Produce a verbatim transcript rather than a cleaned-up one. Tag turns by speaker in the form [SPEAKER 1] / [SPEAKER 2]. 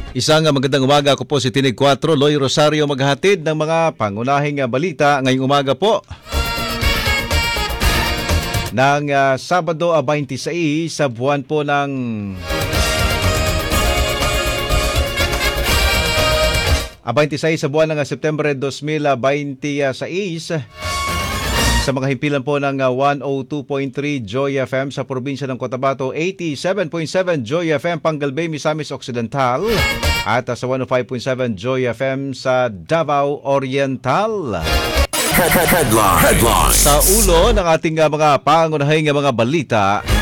[SPEAKER 1] Isang magandang umaga, ako po si Tinig four, Loy Rosario, maghahatid ng mga pangunahing balita ngayong umaga po. Ng uh, Sabado uh, twenty-six sa buwan po ng uh, twenty-six sa buwan ng uh, September twenty twenty-six. Sa mga himpilan po ng uh, one oh two point three Joy F M sa probinsya ng Cotabato, eighty-seven point seven Joy F M Pangalbay, Misamis Occidental, at uh, sa one oh five point seven Joy F M sa Davao Oriental.
[SPEAKER 2] Headline. Headline.
[SPEAKER 1] Sa ulo ng ating uh, mga pangunahing uh, mga balita,